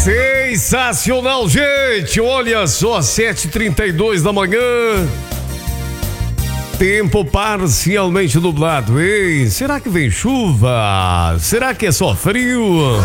Sensacional, gente! Olha só, 7h32 da manhã. Tempo parcialmente nublado. Ei, será que vem chuva? Será que é só frio?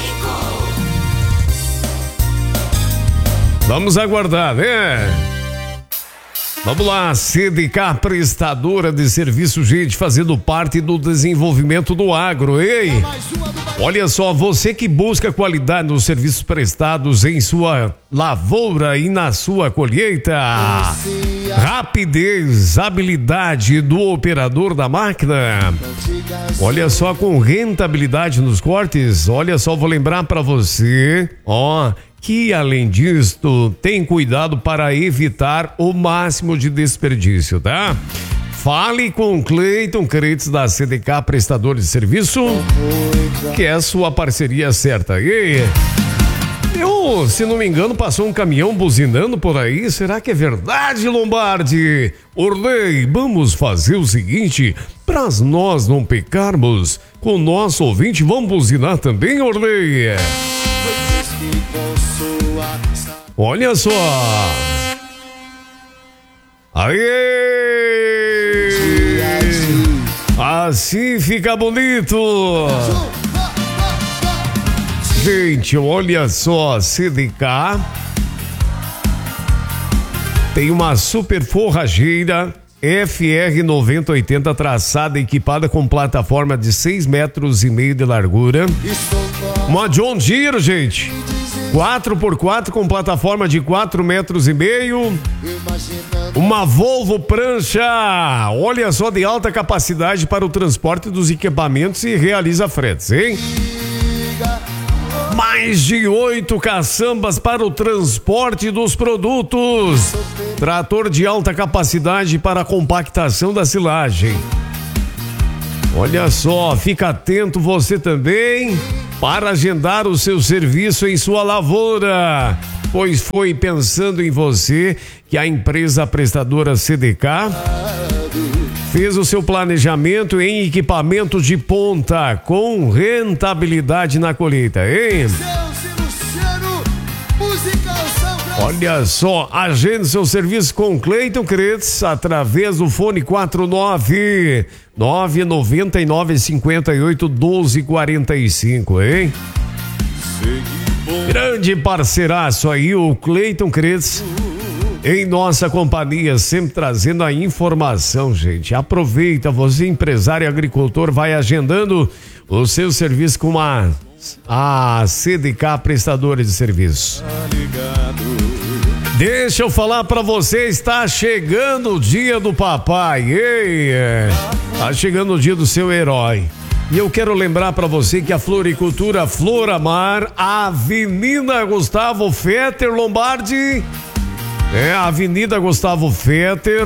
Vamos aguardar, né? Vamos lá, CDK prestadora de serviço, gente, fazendo parte do desenvolvimento do agro, ei! Olha só, você que busca qualidade nos serviços prestados em sua lavoura e na sua colheita, rapidez, habilidade do operador da máquina, olha só, com rentabilidade nos cortes, olha só, vou lembrar para você, que além disto, tem cuidado para evitar o máximo de desperdício, tá? Fale com Cleiton Cretes da CDK Prestador de Serviço, que é a sua parceria certa. E se não me engano, passou um caminhão buzinando por aí. Será que é verdade, Lombardi? Orley, vamos fazer o seguinte, para nós não pecarmos com o nosso ouvinte, vamos buzinar também, Orley? Olha só. Aê! Assim fica bonito. Gente, olha só, CDK tem uma super forrageira FR 9080 traçada, equipada com plataforma de 6,5 metros de largura. Uma John Deere, gente, 4x4 com plataforma de 4,5 metros. Uma Volvo prancha, olha só, de alta capacidade para o transporte dos equipamentos e realiza fretes, hein? Mais de 8 caçambas para o transporte dos produtos. Trator de alta capacidade para a compactação da silagem. Olha só, fica atento você também para agendar o seu serviço em sua lavoura, pois foi pensando em você que a empresa prestadora CDK fez o seu planejamento em equipamentos de ponta com rentabilidade na colheita, hein? Olha só, agende seu serviço com Cleiton Cretes através do fone 49999581245, hein? Grande parceiraço aí, o Cleiton Cretes, em nossa companhia, sempre trazendo a informação, gente. Aproveita, você empresário e agricultor, vai agendando o seu serviço com a CDK Prestadora de Serviço. Deixa eu falar pra você, está chegando o dia do papai, tá chegando o dia do seu herói. E eu quero lembrar pra você que a Floricultura Floramar, Avenida Gustavo Fetter, Lombardi, Avenida Gustavo Fetter,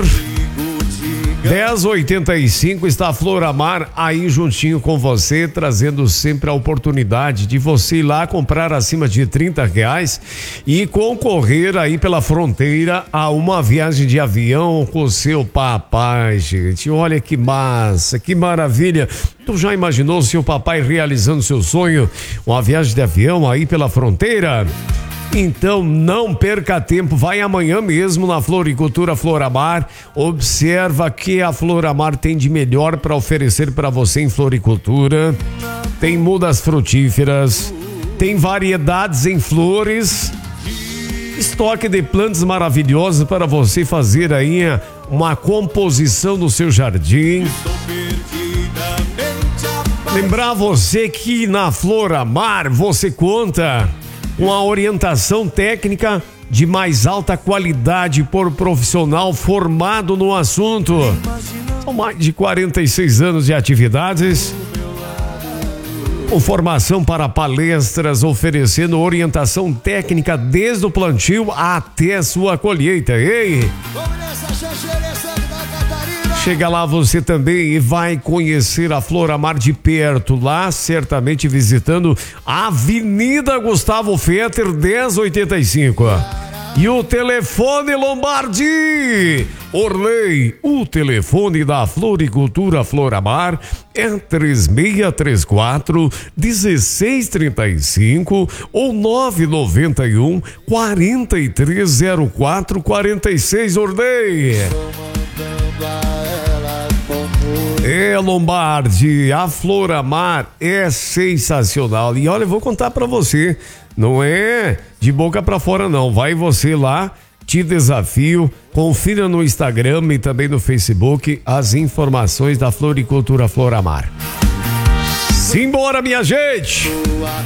1085, está a Floramar aí juntinho com você, trazendo sempre a oportunidade de você ir lá comprar acima de R$30 e concorrer aí pela fronteira a uma viagem de avião com o seu papai, gente. Olha que massa, que maravilha. Tu já imaginou seu papai realizando seu sonho, uma viagem de avião aí pela fronteira? Então não perca tempo, vai amanhã mesmo na Floricultura Floramar. Observa que a Floramar tem de melhor para oferecer para você em floricultura. Tem mudas frutíferas, tem variedades em flores, estoque de plantas maravilhosas para você fazer aí uma composição no seu jardim. Lembrar você que na Floramar você conta com a orientação técnica de mais alta qualidade por profissional formado no assunto. São mais de 46 anos de atividades, com formação para palestras, oferecendo orientação técnica desde o plantio até sua colheita. Ei! Chega lá você também e vai conhecer a Floramar de perto, lá certamente visitando a Avenida Gustavo Fetter 1085. E o telefone, Lombardi, Orley, o telefone da Floricultura Floramar é 3634-1635 ou 991 430446. Orley. Lombardi, a Floramar é sensacional. E olha, eu vou contar pra você, não é de boca pra fora não, vai você lá, te desafio, confira no Instagram e também no Facebook as informações da Floricultura Floramar. Simbora, minha gente!